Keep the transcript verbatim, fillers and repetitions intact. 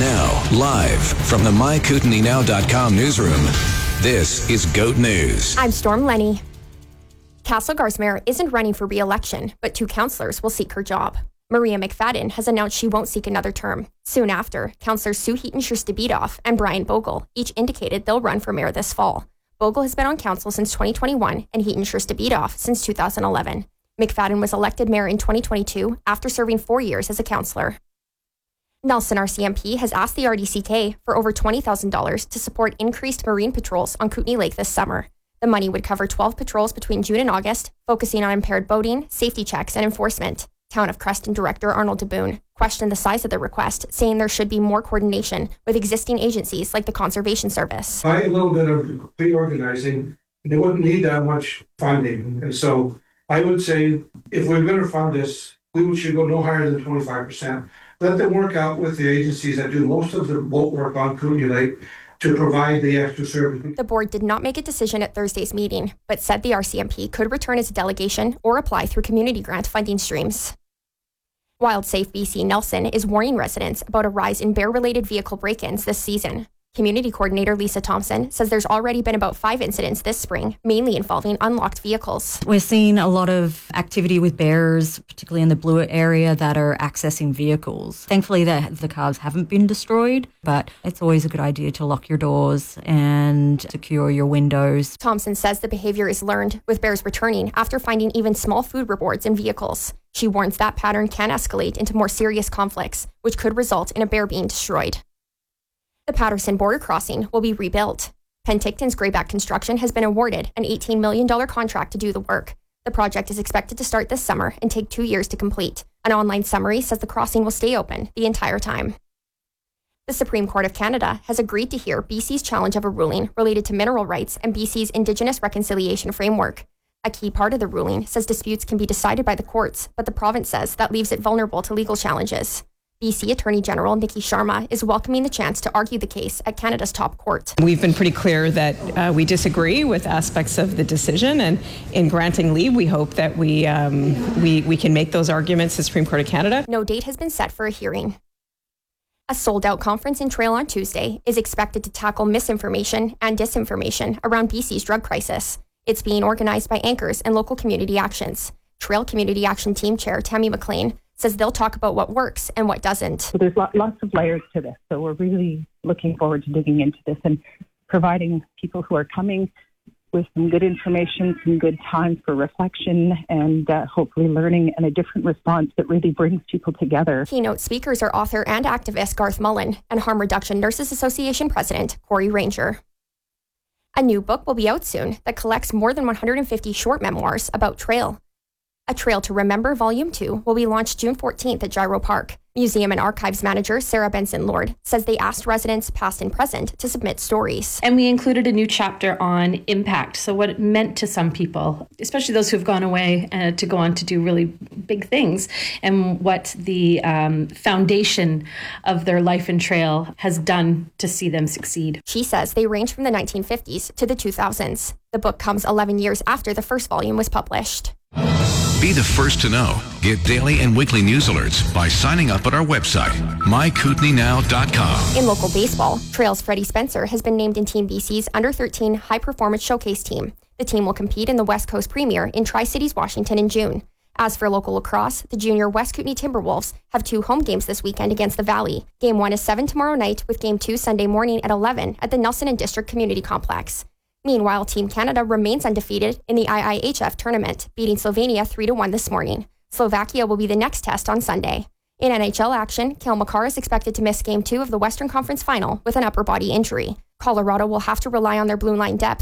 Now, live from the my kootenai now dot com newsroom, this is GOAT News. I'm Storm Lenny. Castlegar's mayor isn't running for re-election, but two councillors will seek her job. Maria McFadden has announced she won't seek another term. Soon after, councillors Sue Heaton-Schuster-Bedoff and Brian Bogle each indicated they'll run for mayor this fall. Bogle has been on council since twenty twenty-one and Heaton-Schuster-Bedoff since two thousand eleven. McFadden was elected mayor in twenty twenty-two after serving four years as a councillor. Nelson R C M P has asked the R D C K for over twenty thousand dollars to support increased marine patrols on Kootenay Lake this summer. The money would cover twelve patrols between June and August, focusing on impaired boating, safety checks, and enforcement. Town of Creston Director Arnold DeBoon questioned the size of the request, saying there should be more coordination with existing agencies like the Conservation Service. By a little bit of reorganizing, they wouldn't need that much funding. And so I would say if we're going to fund this, we should go no higher than twenty-five percent. Let them work out with the agencies that do most of the boat work on Kootenay Lake to provide the extra service. The board did not make a decision at Thursday's meeting, but said the R C M P could return as a delegation or apply through community grant funding streams. WildSafe B C Nelson is warning residents about a rise in bear-related vehicle break-ins this season. Community Coordinator Lisa Thompson says there's already been about five incidents this spring, mainly involving unlocked vehicles. We're seeing a lot of activity with bears, particularly in the Blewett area, that are accessing vehicles. Thankfully, the, the cars haven't been destroyed, but it's always a good idea to lock your doors and secure your windows. Thompson says the behavior is learned, with bears returning after finding even small food rewards in vehicles. She warns that pattern can escalate into more serious conflicts, which could result in a bear being destroyed. The Patterson border crossing will be rebuilt. Penticton's Greyback Construction has been awarded an eighteen million dollars contract to do the work. The project is expected to start this summer and take two years to complete. An online summary says the crossing will stay open the entire time. The Supreme Court of Canada has agreed to hear B C's challenge of a ruling related to mineral rights and B C's Indigenous Reconciliation Framework. A key part of the ruling says disputes can be decided by the courts, but the province says that leaves it vulnerable to legal challenges. B C Attorney General Nikki Sharma is welcoming the chance to argue the case at Canada's top court. We've been pretty clear that uh, we disagree with aspects of the decision, and in granting leave, we hope that we, um, we, we can make those arguments to the Supreme Court of Canada. No date has been set for a hearing. A sold-out conference in Trail on Tuesday is expected to tackle misinformation and disinformation around B C's drug crisis. It's being organized by anchors and local community actions. Trail Community Action Team Chair Tammy McLean says they'll talk about what works and what doesn't. So there's lots of layers to this. So we're really looking forward to digging into this and providing people who are coming with some good information, some good time for reflection, and uh, hopefully learning and a different response that really brings people together. Keynote speakers are author and activist Garth Mullen and Harm Reduction Nurses Association President Corey Ranger. A new book will be out soon that collects more than one hundred fifty short memoirs about Trail. A Trail to Remember Volume two will be launched June fourteenth at Gyro Park. Museum and Archives Manager Sarah Benson-Lord says they asked residents, past and present, to submit stories. And we included a new chapter on impact, so what it meant to some people, especially those who have gone away uh, to go on to do really big things, and what the um, foundation of their life in Trail has done to see them succeed. She says they range from the nineteen fifties to the two thousands. The book comes eleven years after the first volume was published. Be the first to know. Get daily and weekly news alerts by signing up at our website, my kootenai now dot com. In local baseball, Trail's Freddie Spencer has been named in Team B C's under thirteen High Performance Showcase team. The team will compete in the West Coast Premier in Tri-Cities, Washington in June. As for local lacrosse, the junior West Kootenay Timberwolves have two home games this weekend against the Valley. Game one is seven tomorrow night, with game two Sunday morning at eleven at the Nelson and District Community Complex. Meanwhile, Team Canada remains undefeated in the I I H F tournament, beating Slovenia three to one this morning. Slovakia will be the next test on Sunday. In N H L action, Cale Makar is expected to miss Game two of the Western Conference Final with an upper body injury. Colorado will have to rely on their blue line depth